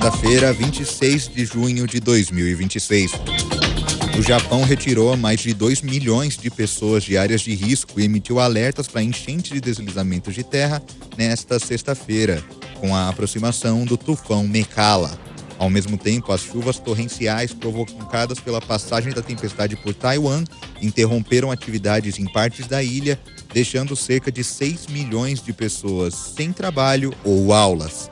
sexta-feira, 26 de junho de 2026. O Japão retirou mais de 2 milhões de pessoas de áreas de risco e emitiu alertas para enchentes e deslizamentos de terra nesta sexta-feira, com a aproximação do tufão Mekala. Ao mesmo tempo, as chuvas torrenciais provocadas pela passagem da tempestade por Taiwan interromperam atividades em partes da ilha, deixando cerca de 6 milhões de pessoas sem trabalho ou aulas.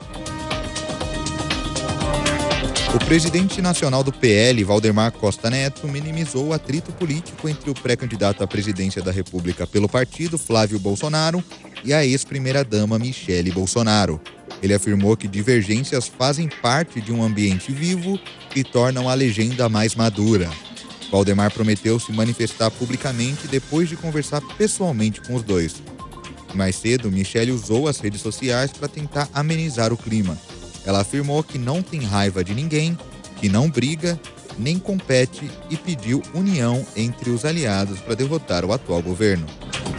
O presidente nacional do PL, Valdemar Costa Neto, minimizou o atrito político entre o pré-candidato à presidência da República pelo partido, Flávio Bolsonaro, e a ex-primeira-dama Michele Bolsonaro. Ele afirmou que divergências fazem parte de um ambiente vivo e tornam a legenda mais madura. Valdemar prometeu se manifestar publicamente depois de conversar pessoalmente com os dois. Mais cedo, Michele usou as redes sociais para tentar amenizar o clima. Ela afirmou que não tem raiva de ninguém, que não briga, nem compete e pediu união entre os aliados para derrotar o atual governo.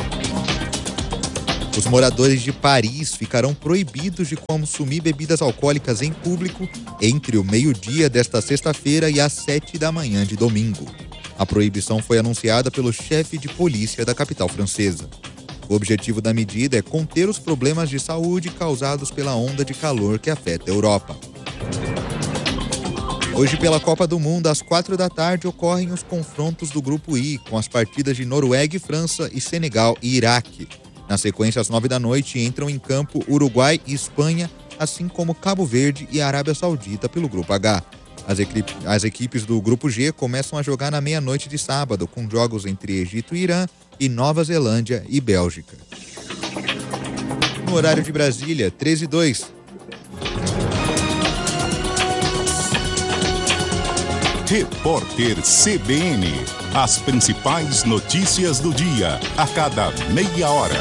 Os moradores de Paris ficarão proibidos de consumir bebidas alcoólicas em público entre o meio-dia desta sexta-feira e às 7 da manhã de domingo. A proibição foi anunciada pelo chefe de polícia da capital francesa. O objetivo da medida é conter os problemas de saúde causados pela onda de calor que afeta a Europa. Hoje, pela Copa do Mundo, às 4 da tarde, ocorrem os confrontos do Grupo I, com as partidas de Noruega e França e Senegal e Iraque. Na sequência, às 9 da noite, entram em campo Uruguai e Espanha, assim como Cabo Verde e Arábia Saudita pelo Grupo H. As equipes do Grupo G começam a jogar na meia-noite de sábado, com jogos entre Egito e Irã e Nova Zelândia e Bélgica. No horário de Brasília, 13h02. Repórter CBN. As principais notícias do dia, a cada meia hora.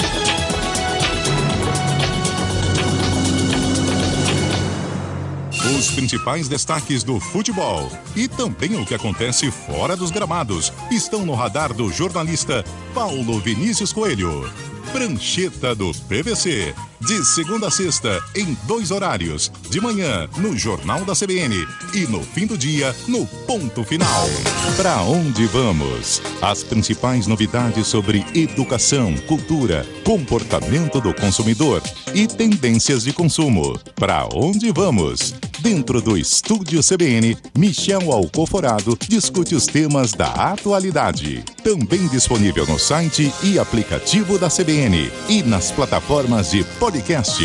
Os principais destaques do futebol e também o que acontece fora dos gramados estão no radar do jornalista Paulo Vinícius Coelho. Prancheta do PVC, de segunda a sexta, em 2 horários, de manhã no Jornal da CBN e no fim do dia, no Ponto Final. Pra onde vamos? As principais novidades sobre educação, cultura, comportamento do consumidor e tendências de consumo. Pra onde vamos? Dentro do Estúdio CBN, Michel Alcoforado discute os temas da atualidade. Também disponível no site e aplicativo da CBN e nas plataformas de podcast.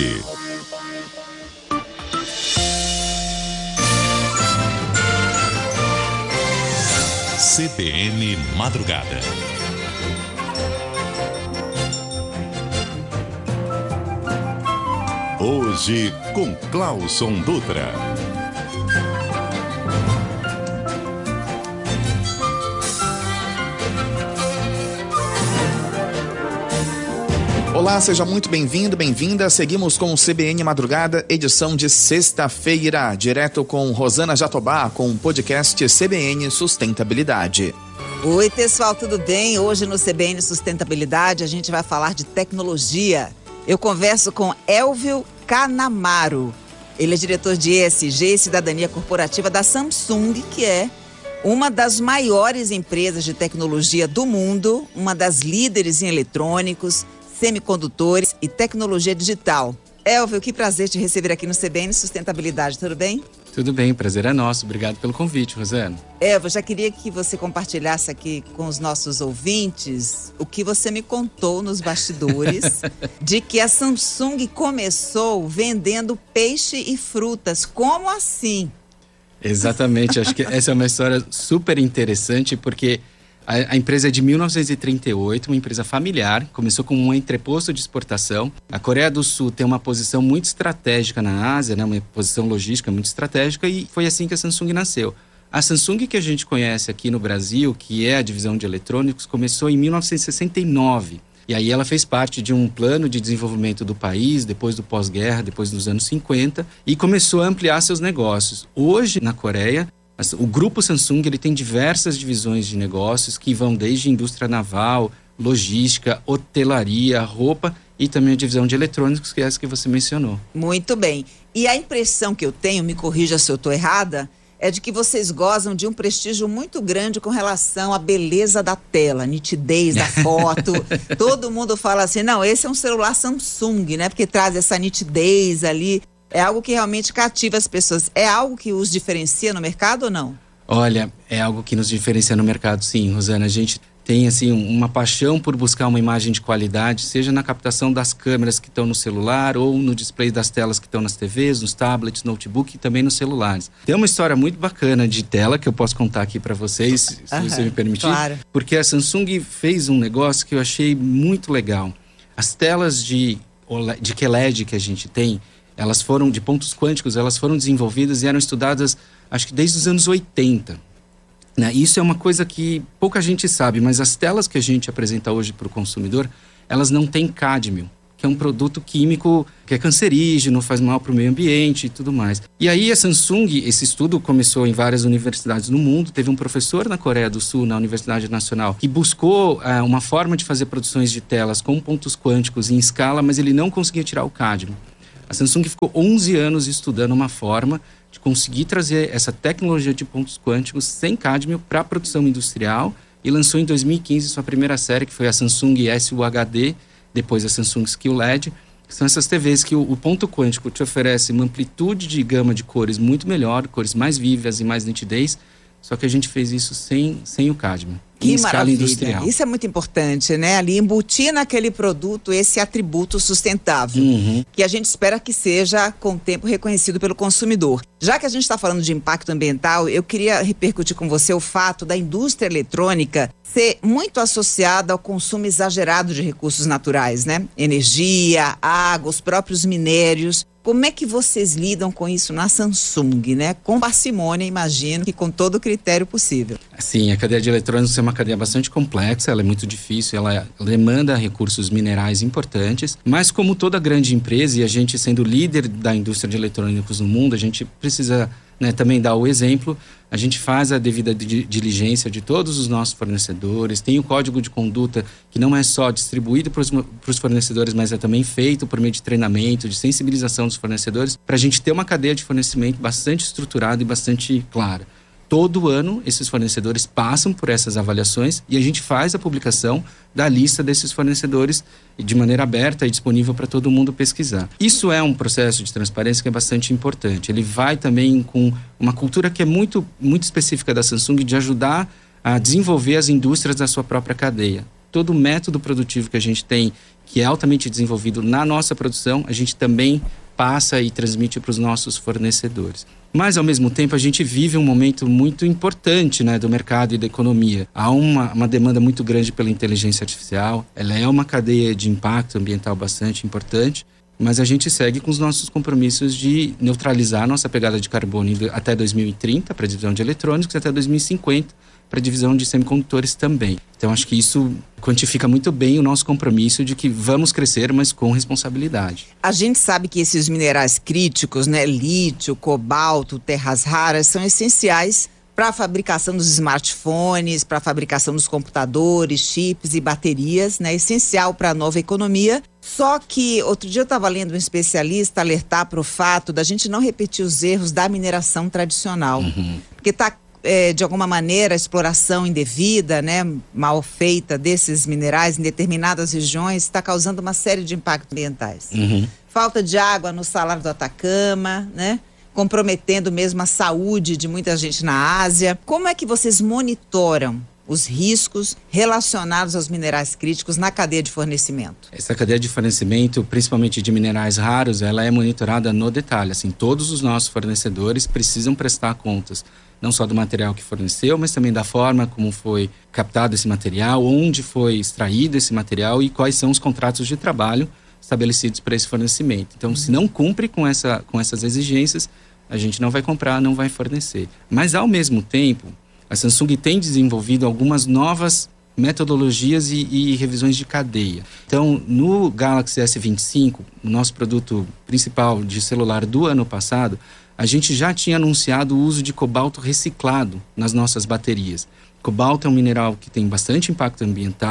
CBN Madrugada. Hoje com Clauson Dutra. Olá, seja muito bem-vindo, bem-vinda. Seguimos com o CBN Madrugada, edição de sexta-feira, direto com Rosana Jatobá, com o podcast CBN Sustentabilidade. Oi, pessoal, tudo bem? Hoje no CBN Sustentabilidade a gente vai falar de tecnologia. Eu converso com Elvio Canamaro. Ele é diretor de ESG e Cidadania Corporativa da Samsung, que é uma das maiores empresas de tecnologia do mundo, uma das líderes em eletrônicos, semicondutores e tecnologia digital. Elvio, que prazer te receber aqui no CBN Sustentabilidade, tudo bem? Tudo bem, prazer é nosso. Obrigado pelo convite, Rosana. Elvio, já queria que você compartilhasse aqui com os nossos ouvintes o que você me contou nos bastidores de que a Samsung começou vendendo peixe e frutas. Como assim? Exatamente, acho que essa é uma história super interessante porque a empresa é de 1938, uma empresa familiar, começou como um entreposto de exportação. A Coreia do Sul tem uma posição muito estratégica na Ásia, né? Uma posição logística muito estratégica, e foi assim que a Samsung nasceu. A Samsung que a gente conhece aqui no Brasil, que é a divisão de eletrônicos, começou em 1969. E aí ela fez parte de um plano de desenvolvimento do país, depois do pós-guerra, depois dos anos 50, e começou a ampliar seus negócios. Hoje, na Coreia, o grupo Samsung ele tem diversas divisões de negócios que vão desde indústria naval, logística, hotelaria, roupa e também a divisão de eletrônicos, que é essa que você mencionou. Muito bem. E a impressão que eu tenho, me corrija se eu estou errada, é de que vocês gozam de um prestígio muito grande com relação à beleza da tela, nitidez da foto. Todo mundo fala assim, não, esse é um celular Samsung, né? Porque traz essa nitidez ali. É algo que realmente cativa as pessoas. É algo que os diferencia no mercado ou não? Olha, é algo que nos diferencia no mercado, sim, Rosana. A gente tem assim uma paixão por buscar uma imagem de qualidade, seja na captação das câmeras que estão no celular ou no display das telas que estão nas TVs, nos tablets, notebook e também nos celulares. Tem uma história muito bacana de tela que eu posso contar aqui para vocês, se você me permitir. Claro. Porque a Samsung fez um negócio que eu achei muito legal. As telas de QLED que a gente tem, elas foram de pontos quânticos, elas foram desenvolvidas e eram estudadas, acho que desde os anos 80. Isso é uma coisa que pouca gente sabe, mas as telas que a gente apresenta hoje para o consumidor, elas não têm cádmio, que é um produto químico que é cancerígeno, faz mal para o meio ambiente e tudo mais. E aí a Samsung, esse estudo começou em várias universidades no mundo, teve um professor na Coreia do Sul, na Universidade Nacional, que buscou uma forma de fazer produções de telas com pontos quânticos em escala, mas ele não conseguia tirar o cádmio. A Samsung ficou 11 anos estudando uma forma de conseguir trazer essa tecnologia de pontos quânticos sem cádmio para a produção industrial e lançou em 2015 sua primeira série, que foi a Samsung SUHD, depois a Samsung QLED. São essas TVs que o ponto quântico te oferece uma amplitude de gama de cores muito melhor, cores mais vivas e mais nitidez, só que a gente fez isso sem o cádmio. Que em escala maravilha. Industrial. Isso é muito importante, né? Ali embutir naquele produto esse atributo sustentável, que a gente espera que seja com o tempo reconhecido pelo consumidor. Já que a gente está falando de impacto ambiental, eu queria repercutir com você o fato da indústria eletrônica ser muito associada ao consumo exagerado de recursos naturais, né? Energia, água, os próprios minérios. Como é que vocês lidam com isso na Samsung, né? Com parcimônia, imagino, que com todo o critério possível. Sim, a cadeia de eletrônicos é uma cadeia bastante complexa, ela é muito difícil, ela demanda recursos minerais importantes, mas como toda grande empresa, e a gente sendo líder da indústria de eletrônicos no mundo, a gente precisa também dar o exemplo. A gente faz a devida diligência de todos os nossos fornecedores, tem o código de conduta que não é só distribuído para os fornecedores, mas é também feito por meio de treinamento, de sensibilização dos fornecedores, para a gente ter uma cadeia de fornecimento bastante estruturada e bastante clara. Todo ano, esses fornecedores passam por essas avaliações e a gente faz a publicação da lista desses fornecedores de maneira aberta e disponível para todo mundo pesquisar. Isso é um processo de transparência que é bastante importante. Ele vai também com uma cultura que é muito, muito específica da Samsung de ajudar a desenvolver as indústrias da sua própria cadeia. Todo o método produtivo que a gente tem, que é altamente desenvolvido na nossa produção, a gente também passa e transmite para os nossos fornecedores. Mas, ao mesmo tempo, a gente vive um momento muito importante do mercado e da economia. Há uma demanda muito grande pela inteligência artificial, ela é uma cadeia de impacto ambiental bastante importante, mas a gente segue com os nossos compromissos de neutralizar a nossa pegada de carbono até 2030 para a divisão de eletrônicos e até 2050 para a divisão de semicondutores também. Então, acho que isso quantifica muito bem o nosso compromisso de que vamos crescer, mas com responsabilidade. A gente sabe que esses minerais críticos, lítio, cobalto, terras raras, são essenciais para a fabricação dos smartphones, para a fabricação dos computadores, chips e baterias, essencial para a nova economia. Só que outro dia eu estava lendo um especialista alertar para o fato da gente não repetir os erros da mineração tradicional. Porque está de alguma maneira, a exploração indevida, mal feita desses minerais em determinadas regiões está causando uma série de impactos ambientais. Falta de água no Salar do Atacama, comprometendo mesmo a saúde de muita gente na Ásia. Como é que vocês monitoram os riscos relacionados aos minerais críticos na cadeia de fornecimento? Essa cadeia de fornecimento, principalmente de minerais raros, ela é monitorada no detalhe. Assim, todos os nossos fornecedores precisam prestar contas, não só do material que forneceu, mas também da forma como foi captado esse material, onde foi extraído esse material e quais são os contratos de trabalho estabelecidos para esse fornecimento. Então, se não cumpre com essas exigências, a gente não vai comprar, não vai fornecer. Mas, ao mesmo tempo, a Samsung tem desenvolvido algumas novas metodologias e revisões de cadeia. Então, no Galaxy S25, o nosso produto principal de celular do ano passado, a gente já tinha anunciado o uso de cobalto reciclado nas nossas baterias. Cobalto é um mineral que tem bastante impacto ambiental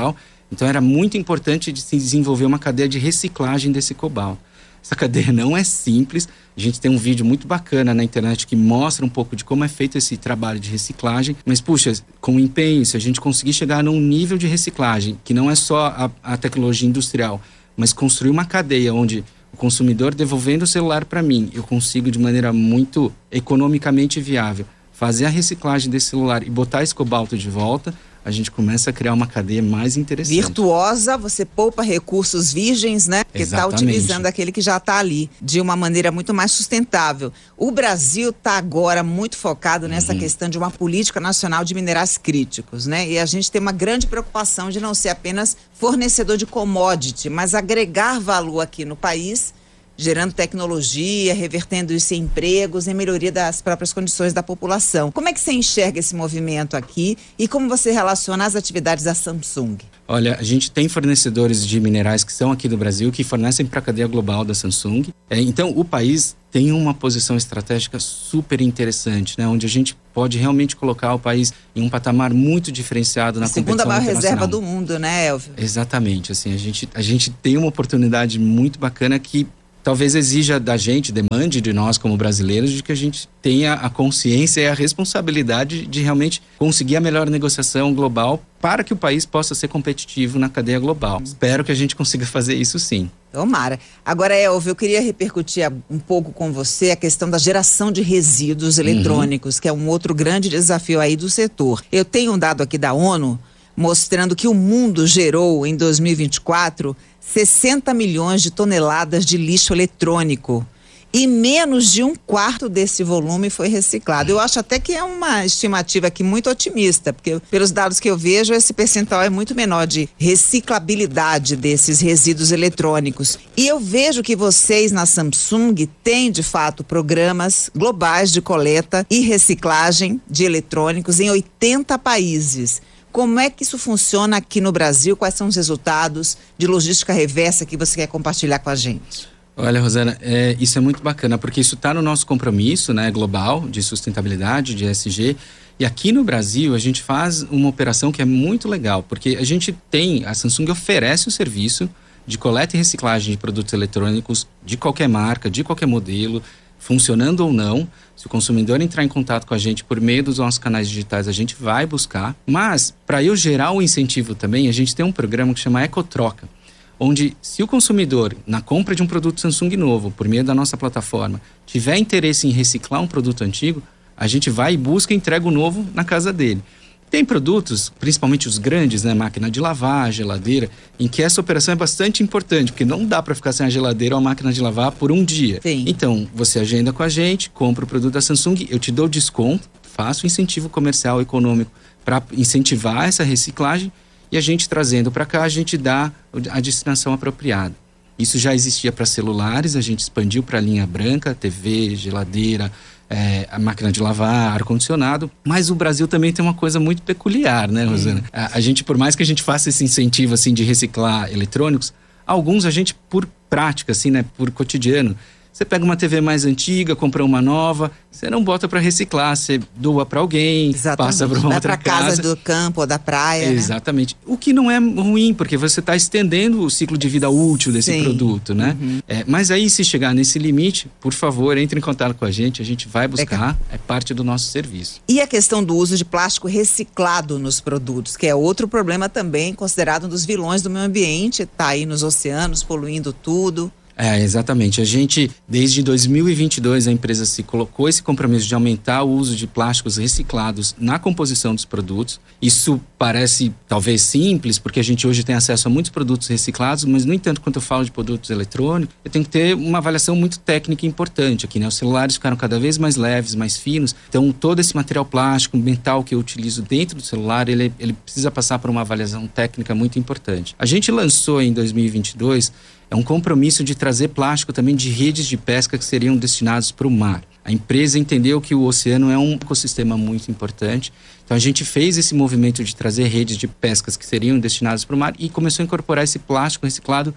Então era muito importante de se desenvolver uma cadeia de reciclagem desse cobalto. Essa cadeia não é simples. A gente tem um vídeo muito bacana na internet que mostra um pouco de como é feito esse trabalho de reciclagem. Mas, puxa, com empenho, se a gente conseguir chegar num nível de reciclagem, que não é só a tecnologia industrial, mas construir uma cadeia onde o consumidor devolvendo o celular para mim, eu consigo de maneira muito economicamente viável fazer a reciclagem desse celular e botar esse cobalto de volta, a gente começa a criar uma cadeia mais interessante. Virtuosa, você poupa recursos virgens, né? Porque está utilizando aquele que já está ali, de uma maneira muito mais sustentável. O Brasil está agora muito focado nessa questão de uma política nacional de minerais críticos, né? E a gente tem uma grande preocupação de não ser apenas fornecedor de commodity, mas agregar valor aqui no país, gerando tecnologia, revertendo isso em empregos, em melhoria das próprias condições da população. Como é que você enxerga esse movimento aqui e como você relaciona as atividades da Samsung? Olha, a gente tem fornecedores de minerais que são aqui do Brasil, que fornecem para a cadeia global da Samsung. Então, o país tem uma posição estratégica super interessante, né? Onde a gente pode realmente colocar o país em um patamar muito diferenciado na competição internacional. Segunda maior reserva do mundo, né, Elvio? Exatamente. Assim, a gente tem uma oportunidade muito bacana que talvez exija da gente, demande de nós como brasileiros, de que a gente tenha a consciência e a responsabilidade de realmente conseguir a melhor negociação global para que o país possa ser competitivo na cadeia global. Espero que a gente consiga fazer isso sim. Tomara. Agora, Elvio, eu queria repercutir um pouco com você a questão da geração de resíduos eletrônicos, que é um outro grande desafio aí do setor. Eu tenho um dado aqui da ONU mostrando que o mundo gerou em 2024 60 milhões de toneladas de lixo eletrônico e menos de 1/4 desse volume foi reciclado. Eu acho até que é uma estimativa aqui muito otimista, porque pelos dados que eu vejo, esse percentual é muito menor de reciclabilidade desses resíduos eletrônicos. E eu vejo que vocês na Samsung têm, de fato, programas globais de coleta e reciclagem de eletrônicos em 80 países. Como é que isso funciona aqui no Brasil? Quais são os resultados de logística reversa que você quer compartilhar com a gente? Olha, Rosana, isso é muito bacana, porque isso está no nosso compromisso, né, global de sustentabilidade, de ESG. E aqui no Brasil, a gente faz uma operação que é muito legal, porque a Samsung oferece o serviço de coleta e reciclagem de produtos eletrônicos de qualquer marca, de qualquer modelo, funcionando ou não. Se o consumidor entrar em contato com a gente por meio dos nossos canais digitais, a gente vai buscar. Mas, para eu gerar um incentivo também, a gente tem um programa que chama Ecotroca, onde se o consumidor, na compra de um produto Samsung novo, por meio da nossa plataforma, tiver interesse em reciclar um produto antigo, a gente vai e busca e entrega o novo na casa dele. Tem produtos, principalmente os grandes, né, máquina de lavar, geladeira, em que essa operação é bastante importante, porque não dá para ficar sem a geladeira ou a máquina de lavar por um dia. Sim. Então, você agenda com a gente, compra o produto da Samsung, eu te dou desconto, faço incentivo comercial econômico para incentivar essa reciclagem e a gente trazendo para cá, a gente dá a destinação apropriada. Isso já existia para celulares, a gente expandiu para a linha branca, TV, geladeira, a máquina de lavar, ar-condicionado, mas o Brasil também tem uma coisa muito peculiar, né, Rosana? A gente, por mais que a gente faça esse incentivo, assim, de reciclar eletrônicos, alguns a gente, por prática, assim, né, por cotidiano, você pega uma TV mais antiga, compra uma nova, você não bota para reciclar, você doa para alguém, passa para uma outra casa do campo ou da praia. Exatamente. Né? O que não é ruim, porque você está estendendo o ciclo de vida útil desse produto, né? Mas aí, se chegar nesse limite, por favor, entre em contato com a gente vai buscar, é parte do nosso serviço. E a questão do uso de plástico reciclado nos produtos, que é outro problema também, considerado um dos vilões do meio ambiente, está aí nos oceanos, poluindo tudo. Exatamente. A gente, desde 2022, a empresa se colocou esse compromisso de aumentar o uso de plásticos reciclados na composição dos produtos. Isso parece talvez simples, porque a gente hoje tem acesso a muitos produtos reciclados, mas, no entanto, quando eu falo de produtos eletrônicos, eu tenho que ter uma avaliação muito técnica e importante aqui, né? Os celulares ficaram cada vez mais leves, mais finos, então todo esse material plástico, metal que eu utilizo dentro do celular, ele precisa passar por uma avaliação técnica muito importante. A gente lançou em 2022 um compromisso de trazer plástico também de redes de pesca que seriam destinados para o mar. A empresa entendeu que o oceano é um ecossistema muito importante, então a gente fez esse movimento de trazer redes de pescas que seriam destinadas para o mar e começou a incorporar esse plástico reciclado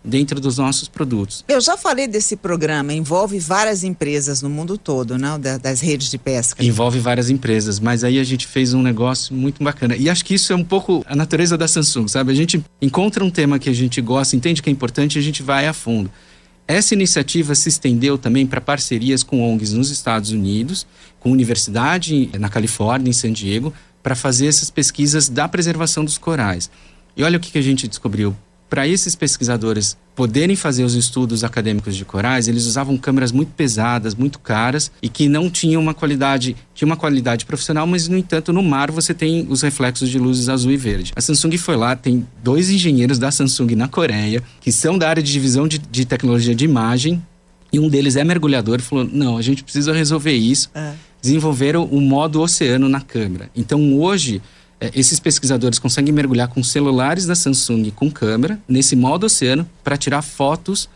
dentro dos nossos produtos. Eu já falei desse programa, envolve várias empresas no mundo todo, não? Das redes de pesca. Envolve várias empresas, mas aí a gente fez um negócio muito bacana. E acho que isso é um pouco a natureza da Samsung, sabe? A gente encontra um tema que a gente gosta, entende que é importante e a gente vai a fundo. Essa iniciativa se estendeu também para parcerias com ONGs nos Estados Unidos, com universidade na Califórnia, em San Diego, para fazer essas pesquisas da preservação dos corais. E olha o que a gente descobriu. Para esses pesquisadores poderem fazer os estudos acadêmicos de corais, eles usavam câmeras muito pesadas, muito caras e que não tinham uma qualidade profissional, mas no entanto no mar você tem os reflexos de luzes azul e verde. A Samsung foi lá, tem 2 engenheiros da Samsung na Coreia, que são da área de divisão de tecnologia de imagem, e um deles é mergulhador e falou, não, a gente precisa resolver isso. Desenvolveram o modo oceano na câmera. Então hoje esses pesquisadores conseguem mergulhar com celulares da Samsung com câmera nesse modo oceano para tirar fotos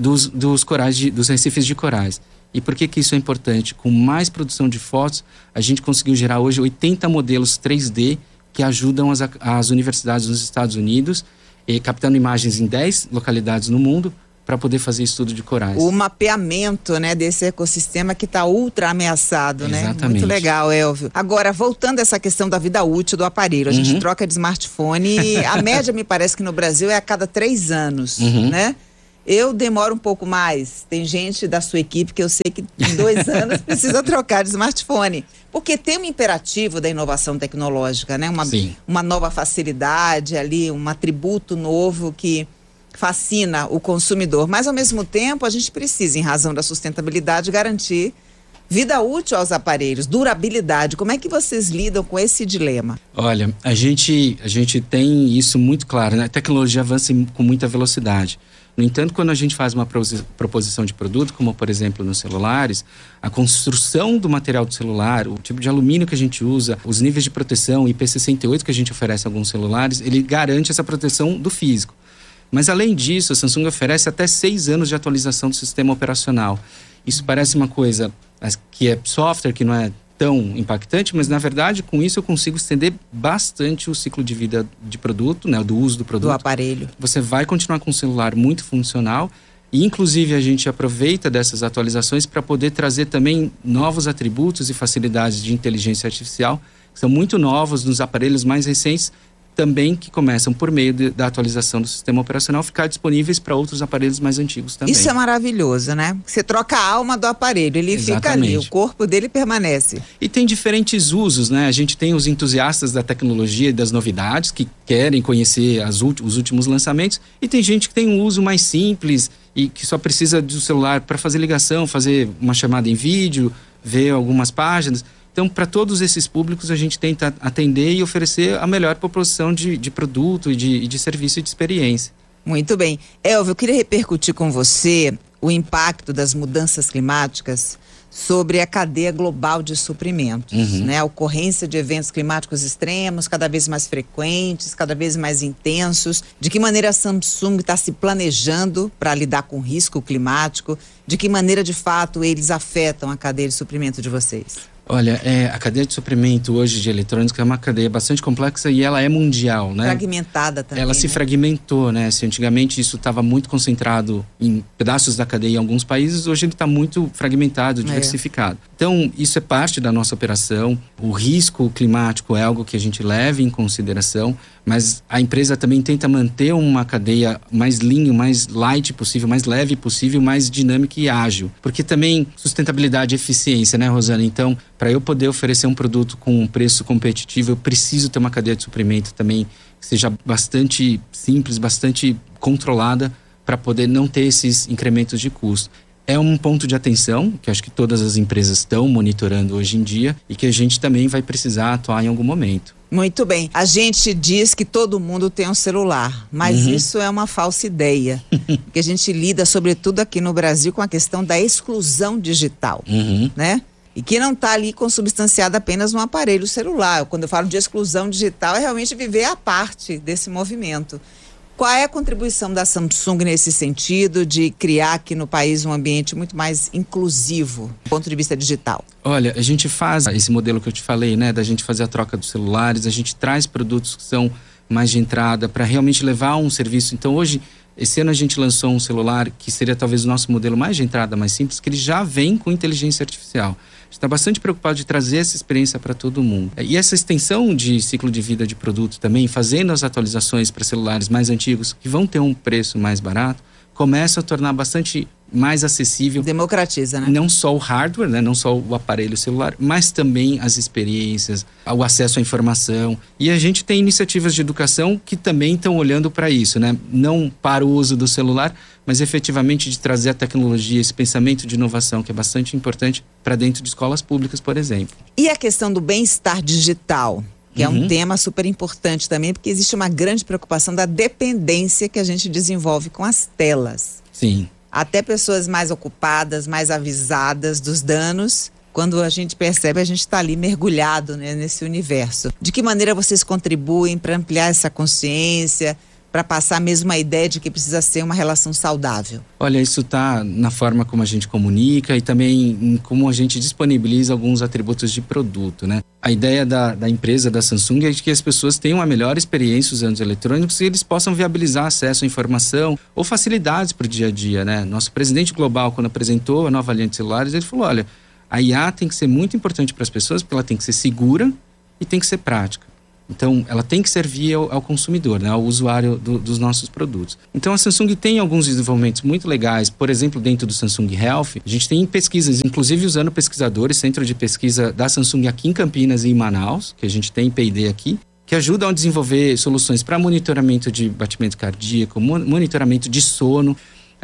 dos corais, dos recifes de corais. E por que isso é importante? Com mais produção de fotos, a gente conseguiu gerar hoje 80 modelos 3D que ajudam as universidades nos Estados Unidos, captando imagens em 10 localidades no mundo, para poder fazer estudo de corais. O mapeamento, né, desse ecossistema que está ultra ameaçado, né? Exatamente. Muito legal, Elvio. Agora, voltando a essa questão da vida útil do aparelho, a gente troca de smartphone e a média me parece que no Brasil é a cada 3 anos, né? Eu demoro um pouco mais. Tem gente da sua equipe que eu sei que em 2 anos precisa trocar de smartphone. Porque tem um imperativo da inovação tecnológica, né? Uma nova facilidade ali, um atributo novo que fascina o consumidor, mas ao mesmo tempo a gente precisa, em razão da sustentabilidade, garantir vida útil aos aparelhos, durabilidade. Como é que vocês lidam com esse dilema? Olha, a gente tem isso muito claro, né? A tecnologia avança com muita velocidade. No entanto, quando a gente faz uma proposição de produto, como por exemplo nos celulares, a construção do material do celular, o tipo de alumínio que a gente usa, os níveis de proteção, IP68 que a gente oferece a alguns celulares, ele garante essa proteção do físico. Mas além disso, a Samsung oferece até 6 anos de atualização do sistema operacional. Isso parece uma coisa que é software, que não é tão impactante, mas na verdade com isso eu consigo estender bastante o ciclo de vida de produto, né, do uso do produto. Do aparelho. Você vai continuar com um celular muito funcional e inclusive a gente aproveita dessas atualizações para poder trazer também novos atributos e facilidades de inteligência artificial, que são muito novos nos aparelhos mais recentes, também que começam por meio da atualização do sistema operacional ficar disponíveis para outros aparelhos mais antigos também. Isso é maravilhoso, né? Você troca a alma do aparelho, ele fica ali, o corpo dele permanece. E tem diferentes usos, né? A gente tem os entusiastas da tecnologia e das novidades que querem conhecer os últimos lançamentos, e tem gente que tem um uso mais simples e que só precisa do celular para fazer ligação, fazer uma chamada em vídeo, ver algumas páginas. Então, para todos esses públicos, a gente tenta atender e oferecer a melhor proposição de produto e de serviço e de experiência. Muito bem. Elvio, eu queria repercutir com você o impacto das mudanças climáticas sobre a cadeia global de suprimentos, né? A ocorrência de eventos climáticos extremos, cada vez mais frequentes, cada vez mais intensos. De que maneira a Samsung está se planejando para lidar com o risco climático? De que maneira, de fato, eles afetam a cadeia de suprimento de vocês? Olha, a cadeia de suprimento hoje de eletrônicos é uma cadeia bastante complexa e ela é mundial, né? Fragmentada também. Ela se fragmentou, né? Se antigamente isso estava muito concentrado em pedaços da cadeia em alguns países, hoje ele está muito fragmentado, diversificado. Então, isso é parte da nossa operação. O risco climático é algo que a gente leva em consideração, mas a empresa também tenta manter uma cadeia mais lean, mais light possível, mais leve possível, mais dinâmica e ágil. Porque também sustentabilidade e eficiência, né, Rosana? Então, para eu poder oferecer um produto com um preço competitivo, eu preciso ter uma cadeia de suprimento também que seja bastante simples, bastante controlada, para poder não ter esses incrementos de custo. É um ponto de atenção que acho que todas as empresas estão monitorando hoje em dia e que a gente também vai precisar atuar em algum momento. Muito bem. A gente diz que todo mundo tem um celular, mas isso é uma falsa ideia. Porque a gente lida, sobretudo aqui no Brasil, com a questão da exclusão digital, né? E que não está ali consubstanciada apenas no aparelho celular. Quando eu falo de exclusão digital, é realmente viver à parte desse movimento. Qual é a contribuição da Samsung nesse sentido de criar aqui no país um ambiente muito mais inclusivo do ponto de vista digital? Olha, a gente faz esse modelo que eu te falei, né? Da gente fazer a troca dos celulares, a gente traz produtos que são mais de entrada para realmente levar um serviço. Então hoje Esse ano a gente lançou um celular que seria talvez o nosso modelo mais de entrada, mais simples, que ele já vem com inteligência artificial. A gente está bastante preocupado de trazer essa experiência para todo mundo. E essa extensão de ciclo de vida de produto também, fazendo as atualizações para celulares mais antigos, que vão ter um preço mais barato, começa a tornar bastante mais acessível. Democratiza, né? Não só o hardware, né? Não só o aparelho celular, mas também as experiências, o acesso à informação. E a gente tem iniciativas de educação que também estão olhando para isso, né? Não para o uso do celular, mas efetivamente de trazer a tecnologia, esse pensamento de inovação que é bastante importante para dentro de escolas públicas, por exemplo. E a questão do bem-estar digital? Que é um tema super importante também, porque existe uma grande preocupação da dependência que a gente desenvolve com as telas. Sim. Até pessoas mais ocupadas, mais avisadas dos danos, quando a gente percebe, a gente está ali mergulhado, né, nesse universo. De que maneira vocês contribuem para ampliar essa consciência, para passar mesmo a ideia de que precisa ser uma relação saudável? Olha, isso está na forma como a gente comunica e também em como a gente disponibiliza alguns atributos de produto, né? A ideia da empresa, da Samsung, é de que as pessoas tenham a melhor experiência usando os eletrônicos e eles possam viabilizar acesso à informação ou facilidades para o dia a dia, né? Nosso presidente global, quando apresentou a nova linha de celulares, ele falou, olha, a IA tem que ser muito importante para as pessoas porque ela tem que ser segura e tem que ser prática. Então, ela tem que servir ao consumidor, né, ao usuário dos nossos produtos. Então, a Samsung tem alguns desenvolvimentos muito legais. Por exemplo, dentro do Samsung Health, a gente tem pesquisas, inclusive usando pesquisadores, centro de pesquisa da Samsung aqui em Campinas e em Manaus, que a gente tem P&D aqui, que ajudam a desenvolver soluções para monitoramento de batimento cardíaco, monitoramento de sono.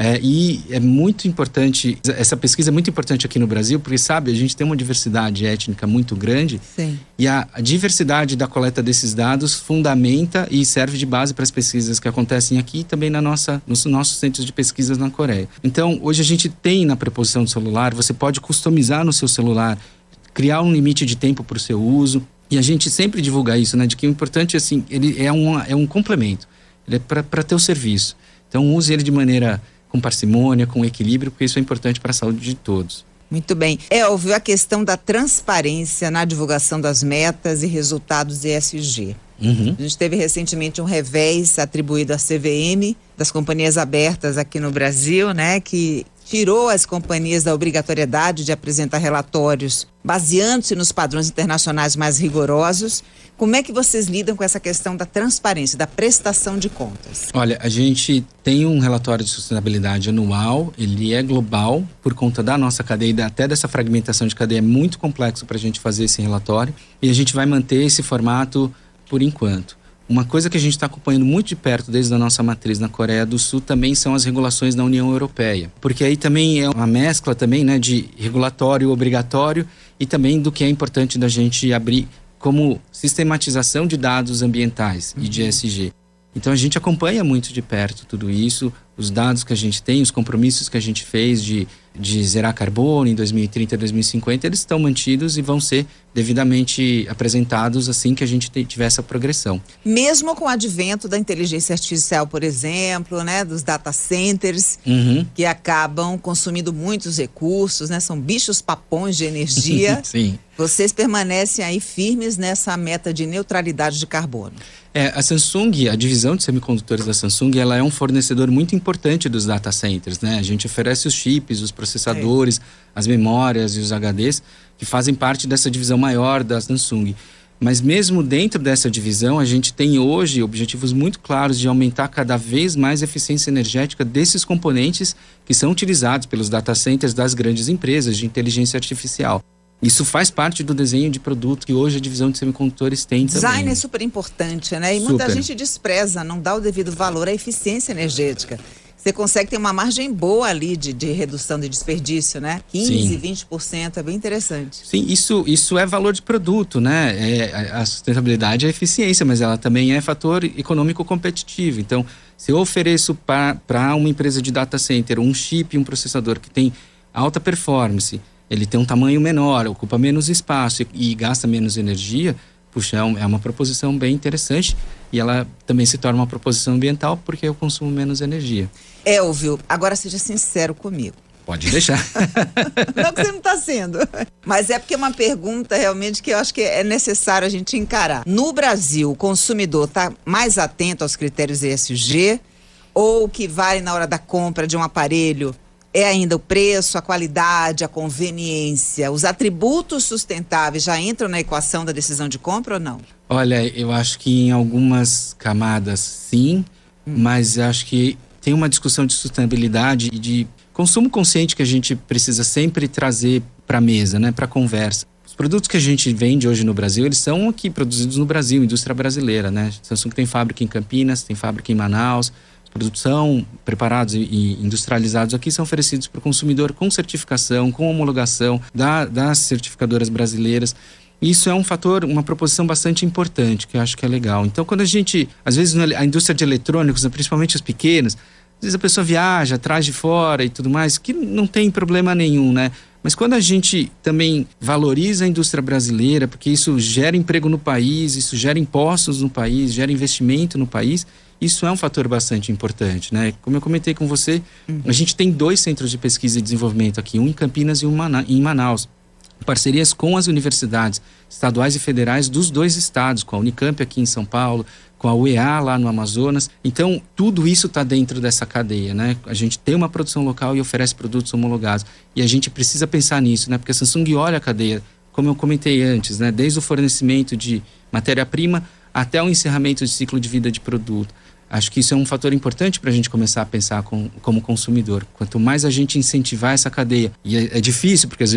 E é muito importante, essa pesquisa é muito importante aqui no Brasil, porque, sabe, a gente tem uma diversidade étnica muito grande. Sim. E a diversidade da coleta desses dados fundamenta e serve de base para as pesquisas que acontecem aqui e também nos nossos centros de pesquisas na Coreia. Então, hoje a gente tem na preposição do celular, você pode customizar no seu celular, criar um limite de tempo para o seu uso. E a gente sempre divulga isso, né, de que o importante, assim, ele é um complemento, ele é para ter o serviço. Então, use ele de maneira com parcimônia, com equilíbrio, porque isso é importante para a saúde de todos. Muito bem. Elvio, a questão da transparência na divulgação das metas e resultados ESG. A gente teve recentemente um revés atribuído à CVM, das companhias abertas aqui no Brasil, né, que tirou as companhias da obrigatoriedade de apresentar relatórios baseando-se nos padrões internacionais mais rigorosos. Como é que vocês lidam com essa questão da transparência, da prestação de contas? Olha, a gente tem um relatório de sustentabilidade anual, ele é global, por conta da nossa cadeia, até dessa fragmentação de cadeia, é muito complexo para a gente fazer esse relatório, e a gente vai manter esse formato por enquanto. Uma coisa que a gente está acompanhando muito de perto desde a nossa matriz na Coreia do Sul também são as regulações da União Europeia. Porque aí também é uma mescla também, né, de regulatório obrigatório e também do que é importante da gente abrir como sistematização de dados ambientais e de ESG. Então a gente acompanha muito de perto tudo isso, os dados que a gente tem, os compromissos que a gente fez de zerar carbono em 2030 e 2050, eles estão mantidos e vão ser devidamente apresentados assim que a gente tiver essa progressão. Mesmo com o advento da inteligência artificial, por exemplo, né, dos data centers, que acabam consumindo muitos recursos, né, são bichos papões de energia. Sim. Vocês permanecem aí firmes nessa meta de neutralidade de carbono. A Samsung, a divisão de semicondutores da Samsung, ela é um fornecedor muito importante dos data centers, né? A gente oferece os chips, os processadores, as memórias e os HDs, que fazem parte dessa divisão maior da Samsung. Mas mesmo dentro dessa divisão, a gente tem hoje objetivos muito claros de aumentar cada vez mais a eficiência energética desses componentes que são utilizados pelos data centers das grandes empresas de inteligência artificial. Isso faz parte do desenho de produto que hoje a divisão de semicondutores tem também. Design é super importante, né? E muita gente despreza, não dá o devido valor à eficiência energética. Você consegue ter uma margem boa ali de redução de desperdício, né? 15%, 20%, é bem interessante. Sim, isso é valor de produto, né? A sustentabilidade é eficiência, mas ela também é fator econômico competitivo. Então, se eu ofereço para uma empresa de data center um chip, um processador que tem alta performance, ele tem um tamanho menor, ocupa menos espaço e gasta menos energia, puxa, é uma proposição bem interessante e ela também se torna uma proposição ambiental porque eu consumo menos energia. Elvio, agora seja sincero comigo. Pode deixar. Não que você não está sendo. Mas é porque é uma pergunta realmente que eu acho que é necessário a gente encarar. No Brasil, o consumidor está mais atento aos critérios ESG ou o que vale na hora da compra de um aparelho é ainda o preço, a qualidade, a conveniência? Os atributos sustentáveis já entram na equação da decisão de compra ou não? Olha, eu acho que em algumas camadas sim, mas acho que tem uma discussão de sustentabilidade e de consumo consciente que a gente precisa sempre trazer para a mesa, né, para a conversa. Os produtos que a gente vende hoje no Brasil, eles são aqui produzidos no Brasil, indústria brasileira, né? Samsung tem fábrica em Campinas, tem fábrica em Manaus. Os produtos são preparados e industrializados aqui, são oferecidos para o consumidor com certificação, com homologação das certificadoras brasileiras. Isso é um fator, uma proposição bastante importante, que eu acho que é legal. Então, quando a gente, às vezes a indústria de eletrônicos, principalmente os pequenos, às vezes a pessoa viaja, traz de fora e tudo mais, que não tem problema nenhum, né? Mas quando a gente também valoriza a indústria brasileira, porque isso gera emprego no país, isso gera impostos no país, gera investimento no país, isso é um fator bastante importante, né? Como eu comentei com você, a gente tem 2 centros de pesquisa e desenvolvimento aqui, um em Campinas e um em Manaus. Parcerias com as universidades estaduais e federais dos 2 estados, com a Unicamp aqui em São Paulo, com a UEA lá no Amazonas. Então, tudo isso está dentro dessa cadeia, né? A gente tem uma produção local e oferece produtos homologados. E a gente precisa pensar nisso, né? Porque a Samsung olha a cadeia, como eu comentei antes, né? Desde o fornecimento de matéria-prima até o encerramento de ciclo de vida de produto. Acho que isso é um fator importante para a gente começar a pensar como consumidor. Quanto mais a gente incentivar essa cadeia, e é difícil, porque às vezes